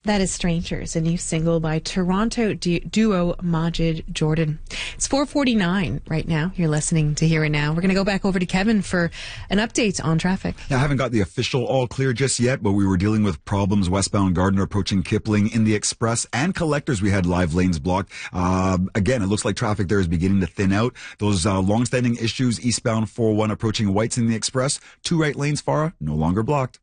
That is Strangers, a new single by Toronto duo Majid Jordan. It's 4:49 right now. You're listening to Here and Now. We're going to go back over to Kevin for an update on traffic. Now, I haven't got the official all clear just yet, but we were dealing with problems westbound Gardiner approaching Kipling in the Express and Collectors. We had live lanes blocked. Again, it looks like traffic there is beginning to thin out. Those long-standing issues eastbound 401 approaching Whites in the Express. 2 right lanes, Farah, no longer blocked.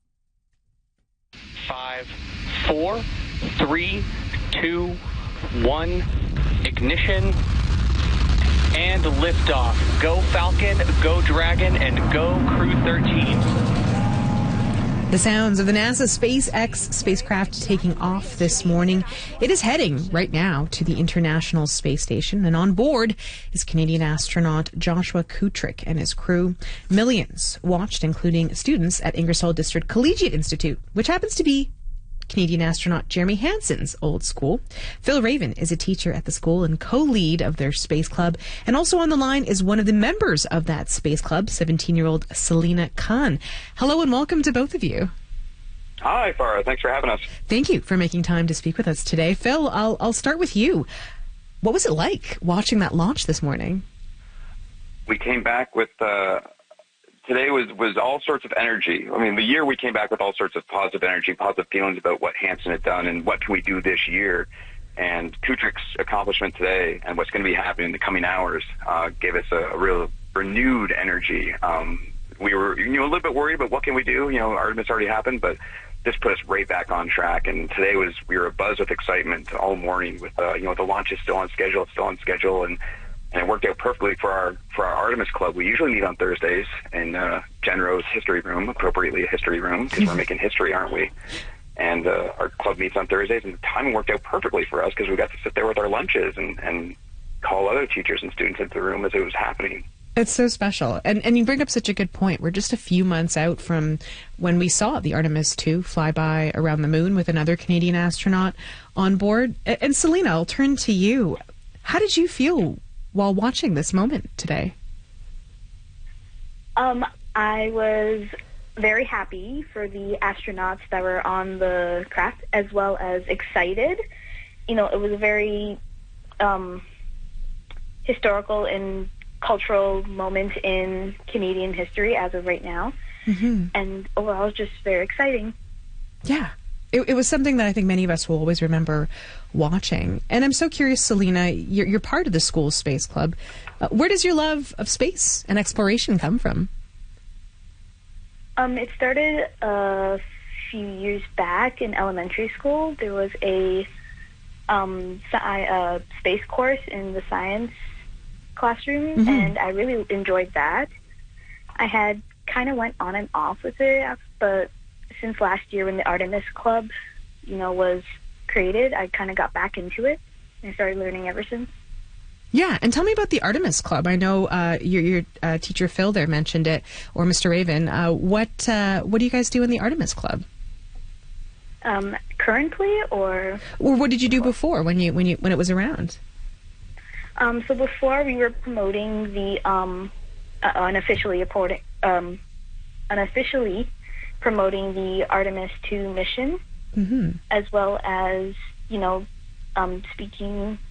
5, 4, 3, 2, 1, ignition, and liftoff. Go Falcon, go Dragon, and go Crew 13. The sounds of the NASA SpaceX spacecraft taking off this morning. It is heading right now to the International Space Station, and on board is Canadian astronaut Joshua Kutrick and his crew. Millions watched, including students at Ingersoll District Collegiate Institute, which happens to be Canadian astronaut Jeremy Hansen's old school. Phil Raven is a teacher at the school and co-lead of their space club. And also on the line is one of the members of that space club, 17-year-old Selena Khan. Hello and welcome to both of you. Hi, Farah. Thanks for having us. Thank you for making time to speak with us today. Phil, I'll start with you. What was it like watching that launch this morning? We came back with... Today was all sorts of energy. I mean, the year we came back with all sorts of positive energy, positive feelings about what Hansen had done and what can we do this year. And Kutrick's accomplishment today and what's going to be happening in the coming hours gave us a real renewed energy. We were a little bit worried about what can we do. Artemis already happened, but this put us right back on track. And today we were abuzz with excitement all morning with, the launch is still on schedule, and it worked out perfectly for our Artemis Club. We usually meet on Thursdays in Genro's history room, appropriately a history room, because we're making history, aren't we? And our club meets on Thursdays, and the timing worked out perfectly for us because we got to sit there with our lunches and call other teachers and students into the room as it was happening. It's so special. And you bring up such a good point. We're just a few months out from when we saw the Artemis 2 fly by around the moon with another Canadian astronaut on board. And Selena, I'll turn to you. How did you feel while watching this moment today? I was very happy for the astronauts that were on the craft, as well as excited. It was a very historical and cultural moment in Canadian history as of right now. Mm-hmm. And overall, it's just very exciting. Yeah. It was something that I think many of us will always remember watching. And I'm so curious, Selena, you're part of the school space club. Where does your love of space and exploration come from? It started a few years back in elementary school. There was a space course in the science classroom, mm-hmm. and I really enjoyed that. I had kind of went on and off with it, but since last year when the Artemis Club, was created, I kind of got back into it and started learning ever since. Yeah, and tell me about the Artemis Club. I know your teacher Phil there mentioned it, or Mr. Raven. What do you guys do in the Artemis Club? Currently, or what did you do before when it was around? So before we were promoting the unofficially promoting the Artemis 2 mission, mm-hmm. as well as, speaking